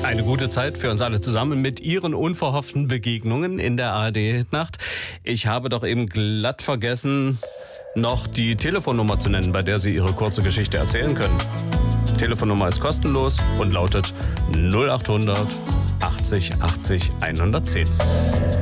Eine gute Zeit für uns alle zusammen mit Ihren unverhofften Begegnungen in der ARD-Nacht. Ich habe doch eben glatt vergessen, noch die Telefonnummer zu nennen, bei der Sie Ihre kurze Geschichte erzählen können. Die Telefonnummer ist kostenlos und lautet 0800 80 80 110.